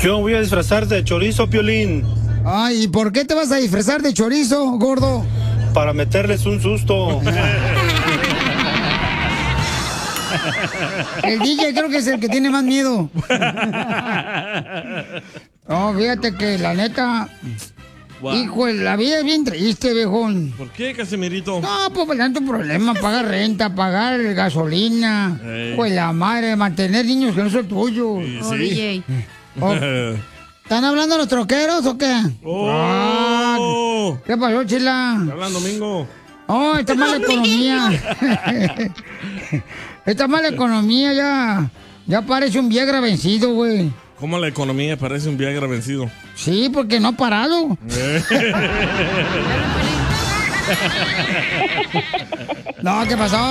Yo voy a disfrazar de chorizo, Piolín. Ay, ¿y por qué te vas a disfrazar de chorizo, gordo? Para meterles un susto. El DJ creo que es el que tiene más miedo. No, fíjate que la neta... Wow. Hijo, la vida es bien triste, viejón. ¿Por qué, Casimirito? No, pues tanto problema, pagar renta, pagar gasolina. Pues la madre, mantener niños que no son tuyos. Sí, DJ. ¿Están hablando los troqueros o qué? ¿Qué pasó, Chila? Hablan domingo. Oh, está mala economía. Está mala economía ya. Ya parece un Viagra vencido, güey. ¿Cómo la economía parece un Viagra vencido? Sí, porque no ha parado. No, ¿qué pasó?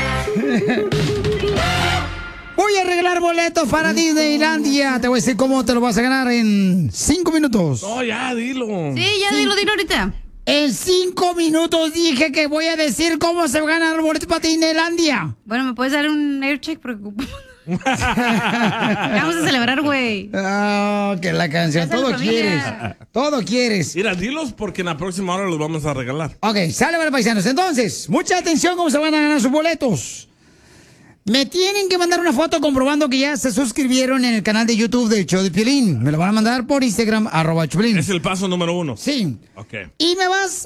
Voy a arreglar boletos para Disneylandia. Te voy a decir cómo te lo vas a ganar en 5 minutos. No, ya, dilo. Sí, ya dilo ahorita. En 5 minutos dije que voy a decir cómo se ganan los boletos para Disneylandia. Bueno, ¿me puedes dar un air check? Vamos a celebrar, güey. Oh, que la canción. Todo quieres. Todo quieres. Mira, dilos porque en la próxima hora los vamos a regalar. Ok, sale, para paisanos. Entonces, mucha atención cómo se van a ganar sus boletos. Me tienen que mandar una foto comprobando que ya se suscribieron en el canal de YouTube del Show de Piolín. Me lo van a mandar por Instagram, @Piolín. Es el paso número 1. Sí. Ok. Y me vas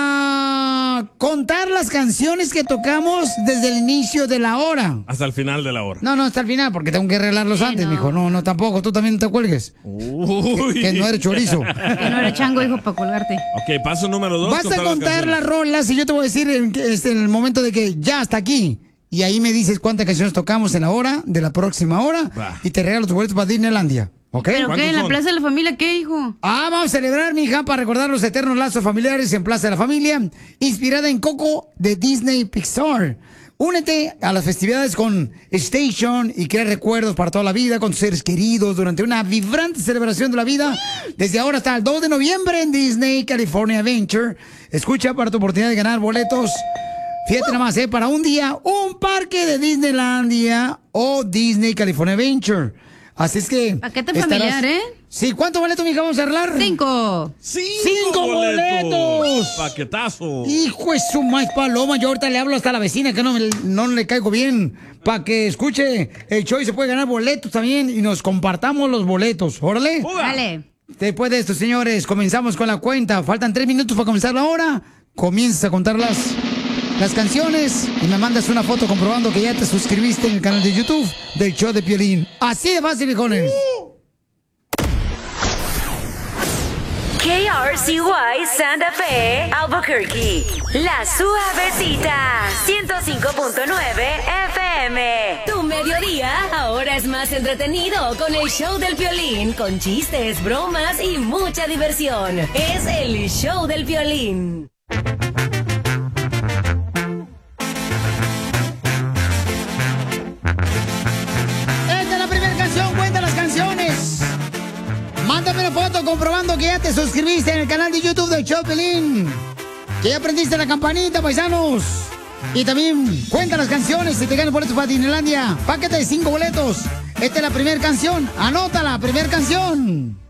a contar las canciones que tocamos desde el inicio de la hora. Hasta el final de la hora. No, hasta el final, porque tengo que arreglarlos antes, mijo. No, tampoco. Tú también te cuelgues. Uy. Que no eres chorizo. Que no eres chango, hijo, para colgarte. Ok, paso número 2. Vas a contar las rolas y yo te voy a decir en el momento de que ya hasta aquí. Y ahí me dices cuántas canciones tocamos en la hora de la próxima hora. Y te regalo tus boletos para Disneylandia. ¿Ok? ¿Pero qué? ¿En la Plaza de la Familia qué, hijo? Vamos a celebrar, mija, para recordar los eternos lazos familiares en Plaza de la Familia, inspirada en Coco de Disney Pixar. Únete a las festividades con Station y crea recuerdos para toda la vida con tus seres queridos durante una vibrante celebración de la vida. Desde ahora hasta el 2 de noviembre en Disney California Adventure. Escucha para tu oportunidad de ganar boletos. Fíjate nada más, para un día, un parque de Disneylandia o Disney California Adventure. Así es que... Paquete familiar, ¿eh? Sí, ¿cuántos boletos, mija, vamos a arreglar? 5. ¡5 boletos! Paquetazo. Hijo de su maíz paloma, yo ahorita le hablo hasta a la vecina que no le caigo bien. Para que escuche el show y se puede ganar boletos también y nos compartamos los boletos. ¡Órale! Dale. Después de esto, señores, comenzamos con la cuenta. Faltan 3 minutos para comenzar la hora. Comienzas a contar las canciones y me mandas una foto comprobando que ya te suscribiste en el canal de YouTube del Show de Piolín. Así de fácil, viejones. KRCY Santa Fe, Albuquerque. La Suavecita, 105.9 FM. Tu mediodía ahora es más entretenido con el Show del Piolín, con chistes, bromas y mucha diversión. Es el Show del Piolín. Mándame una foto comprobando que ya te suscribiste en el canal de YouTube del Show de Piolín. Que ya aprendiste la campanita, paisanos. Y también cuenta las canciones y te ganas boletos para Disneylandia. Paquete de 5 boletos. Esta es la primera canción. Anótala, primera canción.